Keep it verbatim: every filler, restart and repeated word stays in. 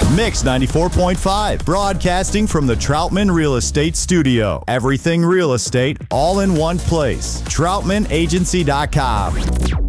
Mix ninety-four point five, broadcasting from the Troutman Real Estate Studio. Everything real estate, all in one place. Troutman Agency dot com.